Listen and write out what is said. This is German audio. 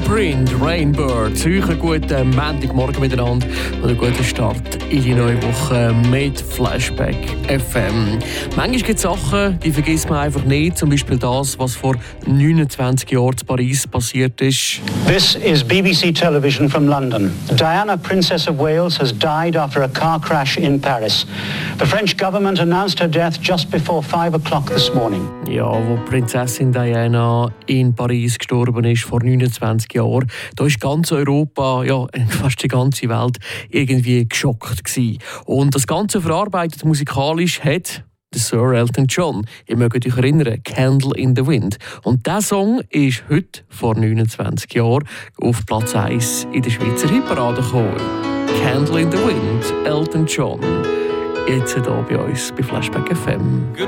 Blueprint, Rainbird. Sicher guten Montagmorgen miteinander und einen guten Start in die neue Woche mit Flashback FM. Manchmal gibt es Sachen, die vergisst man einfach nicht. Zum Beispiel das, was vor 29 Jahren in Paris passiert ist. This is BBC Television from London. Diana, Princess of Wales, has died after a car crash in Paris. The French government announced her death just before 5 o'clock this morning. Ja, wo Prinzessin Diana in Paris gestorben ist, vor 29 Jahren, da ist ganz Europa, ja, fast die ganze Welt irgendwie geschockt gewesen. Und das Ganze verarbeitet musikalisch hat der Sir Elton John. Ihr mögt euch erinnern, «Candle in the Wind». Und dieser Song ist heute, vor 29 Jahren, auf Platz 1 in der Schweizer Hitparade gekommen. «Candle in the Wind», Elton John. Jetzt hier bei uns bei Flashback FM.